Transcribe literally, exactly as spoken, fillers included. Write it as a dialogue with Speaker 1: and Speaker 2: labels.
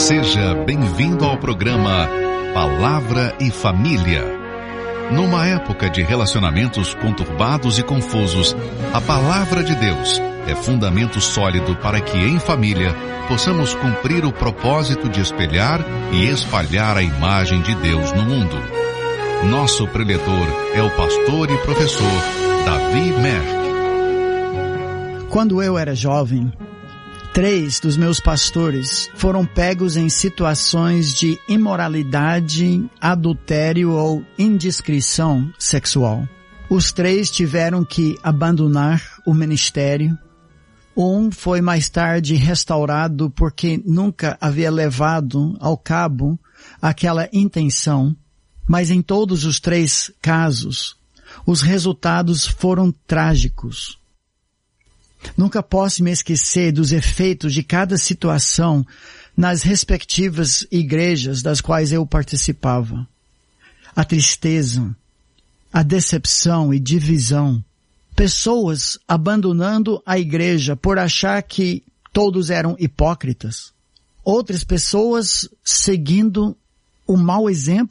Speaker 1: Seja bem-vindo ao programa Palavra e Família. Numa época de relacionamentos conturbados e confusos, a Palavra de Deus é fundamento sólido para que, em família, possamos cumprir o propósito de espelhar e espalhar a imagem de Deus no mundo. Nosso preletor é o pastor e professor Davi Merck.
Speaker 2: Quando eu era jovem, três dos meus pastores foram pegos em situações de imoralidade, adultério ou indiscrição sexual. Os três tiveram que abandonar o ministério. Um foi mais tarde restaurado porque nunca havia levado ao cabo aquela intenção, mas em todos os três casos, os resultados foram trágicos. Nunca posso me esquecer dos efeitos de cada situação nas respectivas igrejas das quais eu participava. A tristeza, a decepção e divisão. Pessoas abandonando a igreja por achar que todos eram hipócritas. Outras pessoas seguindo o mau exemplo